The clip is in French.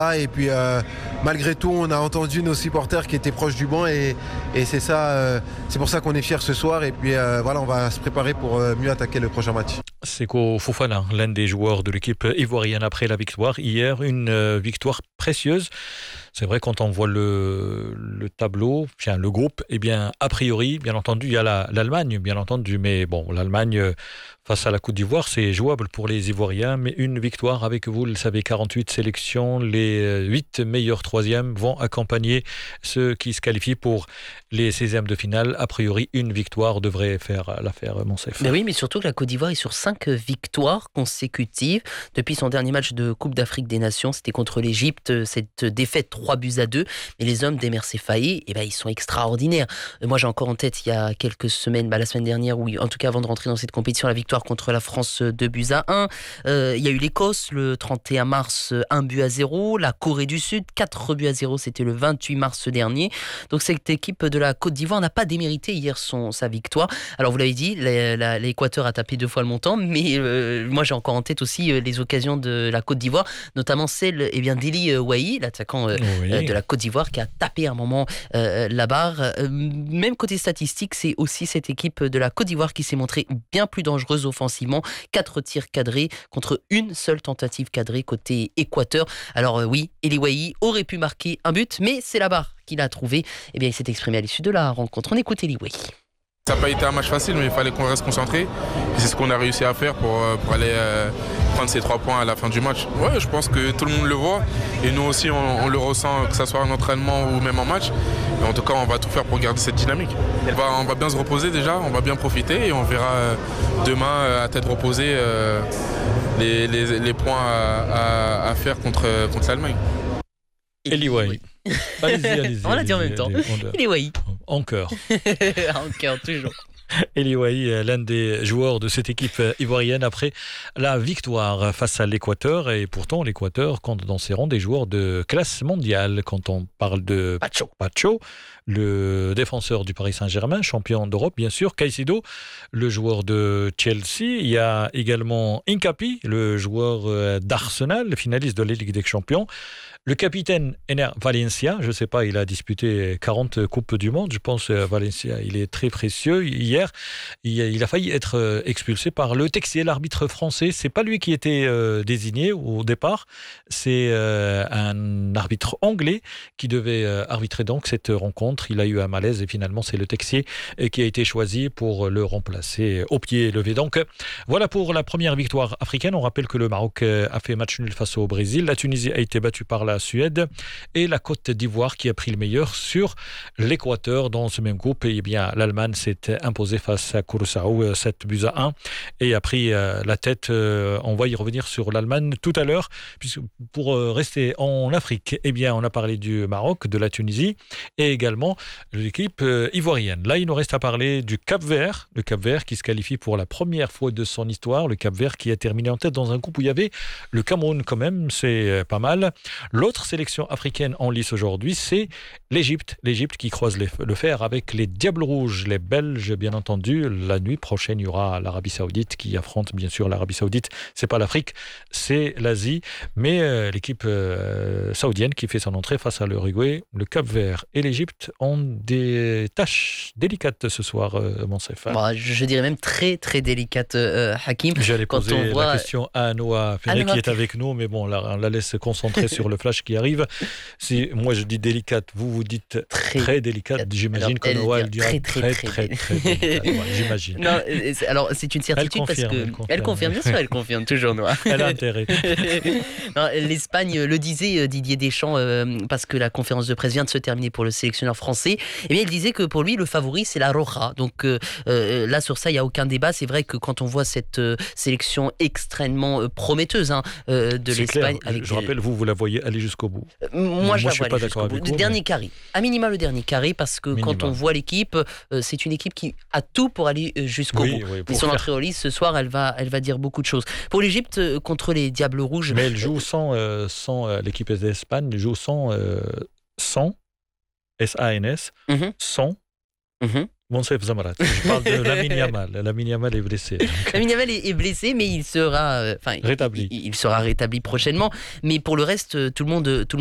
Et puis malgré tout, on a entendu nos supporters qui étaient proches du banc et c'est ça, c'est pour ça qu'on est fiers ce soir. Et puis voilà, on va se préparer pour mieux attaquer le prochain match. Seko Fofana, l'un des joueurs de l'équipe ivoirienne après la victoire hier, une victoire précieuse. C'est vrai, quand on voit le tableau, le groupe, eh bien, a priori, bien entendu, il y a l'Allemagne, bien entendu, mais bon, l'Allemagne face à la Côte d'Ivoire, c'est jouable pour les Ivoiriens, mais une victoire avec, vous le savez, 48 sélections, les 8 meilleurs troisièmes vont accompagner ceux qui se qualifient pour les 16e de finale. A priori, une victoire devrait faire l'affaire, Monsef. Ben oui, mais surtout que la Côte d'Ivoire est sur 5 victoires consécutives depuis son dernier match de Coupe d'Afrique des Nations. C'était contre l'Égypte, cette défaite 3-2. Mais les hommes d'Emer Faé, ils sont extraordinaires. Moi, j'ai encore en tête, il y a quelques semaines, la semaine dernière, ou en tout cas avant de rentrer dans cette compétition, la victoire contre la France 2-1. Il y a eu l'Écosse le 31 mars, 1-0. La Corée du Sud, 4-0, c'était le 28 mars dernier. Donc cette équipe de la Côte d'Ivoire n'a pas démérité hier sa victoire. Alors vous l'avez dit, l'Équateur a tapé 2 fois le montant, mais moi j'ai encore en tête aussi les occasions de la Côte d'Ivoire, notamment celle d'Eli Wahi, l'attaquant de la Côte d'Ivoire, qui a tapé un moment la barre. Même côté statistique, c'est aussi cette équipe de la Côte d'Ivoire qui s'est montrée bien plus dangereuse offensivement. 4 tirs cadrés contre une seule tentative cadrée côté Équateur. Alors oui, Eli Wahi aurait pu marquer un but, mais c'est la barre qu'il a trouvé. Il s'est exprimé à l'issue de la rencontre. On écoute Eli Wahi. Ça n'a pas été un match facile, mais il fallait qu'on reste concentré. Et c'est ce qu'on a réussi à faire pour aller prendre ces 3 points à la fin du match. Ouais, je pense que tout le monde le voit. Et nous aussi, on le ressent, que ce soit en entraînement ou même en match. Et en tout cas, on va tout faire pour garder cette dynamique. On va bien se reposer déjà, on va bien profiter. Et on verra demain, à tête reposée, les points à faire contre l'Allemagne. Eli Wahi. Allez-y. On l'a dit en même temps. Eli Wahi. En cœur. En cœur, toujours. Eli Wahi, l'un des joueurs de cette équipe ivoirienne après la victoire face à l'Équateur. Et pourtant, l'Équateur compte dans ses rangs des joueurs de classe mondiale. Quand on parle de Pacho, le défenseur du Paris Saint-Germain, champion d'Europe, bien sûr. Caicedo, le joueur de Chelsea. Il y a également Hincapié, le joueur d'Arsenal, le finaliste de la Ligue des Champions. Le capitaine Ener Valencia, je ne sais pas, il a disputé 40 Coupes du Monde. Je pense Valencia, il est très précieux. Hier, il a failli être expulsé par le Texier, l'arbitre français. C'est pas lui qui était désigné au départ. C'est un arbitre anglais qui devait arbitrer donc cette rencontre. Il a eu un malaise et finalement, c'est le Texier qui a été choisi pour le remplacer au pied levé. Donc, voilà pour la première victoire africaine. On rappelle que le Maroc a fait match nul face au Brésil. La Tunisie a été battue par la Suède et la Côte d'Ivoire qui a pris le meilleur sur l'Équateur. Dans ce même groupe, l'Allemagne s'est imposée face à Curaçao 7-1 et a pris la tête. On va y revenir sur l'Allemagne tout à l'heure. Pour rester en Afrique, on a parlé du Maroc, de la Tunisie et également de l'équipe ivoirienne. Là, il nous reste à parler du Cap-Vert. Le Cap-Vert qui se qualifie pour la première fois de son histoire. Le Cap-Vert qui a terminé en tête dans un groupe où il y avait le Cameroun quand même. C'est pas mal. L'autre sélection africaine en lice aujourd'hui, c'est l'Égypte. L'Égypte qui croise le fer avec les Diables Rouges, les Belges, bien entendu. La nuit prochaine, il y aura l'Arabie Saoudite qui affronte, bien sûr, l'Arabie Saoudite. C'est pas l'Afrique, c'est l'Asie. Mais l'équipe saoudienne qui fait son entrée face à l'Uruguay, le Cap-Vert et l'Égypte ont des tâches délicates ce soir, Monsef. Je dirais même très, très délicates, Hakim. J'allais poser la question à Noah Ferré qui est avec nous, mais bon, on la laisse se concentrer sur le flash qui arrive. Si moi je dis délicate, vous dites très délicate, j'imagine que Noah dira très délicate. J'imagine. Non, alors c'est une certitude parce que elle confirme, bien sûr, elle confirme toujours, Noah. Elle a intérêt. Non, l'Espagne le disait, Didier Deschamps, parce que la conférence de presse vient de se terminer pour le sélectionneur français. Il disait que pour lui le favori c'est la Roja. Donc là sur ça il y a aucun débat. C'est vrai que quand on voit cette sélection extrêmement prometteuse de l'Espagne, je rappelle, vous la voyez aller jusqu'au bout. Moi je suis pas d'accord avec vous. Le dernier carré, à minima le dernier carré, parce que quand on voit l'équipe, c'est une équipe qui a tout pour aller jusqu'au bout. Et son entrée au lice ce soir, elle va dire beaucoup de choses. Pour l'Égypte contre les Diables Rouges. Mais elle joue sans l'équipe d'Espagne, elle joue sans SANS, sans Monsef Zamarat. Je parle de Lamine Yamal. Lamine Yamal est blessé. Lamine Yamal est blessé, mais il sera rétabli. Il sera rétabli prochainement. Mais pour le reste, tout le monde